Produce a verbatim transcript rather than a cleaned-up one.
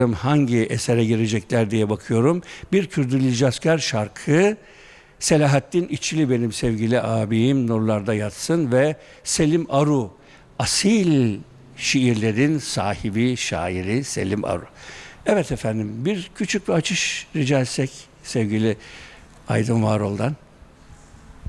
Hangi esere girecekler diye bakıyorum. Bir Kürdül Hicazkar şarkı, Selahattin İçli benim sevgili abim, nurlarda yatsın, ve Selim Aru, asil şiirlerin sahibi, şairi Selim Aru. Evet efendim, bir küçük bir açış rica etsek sevgili Aydın Varol'dan.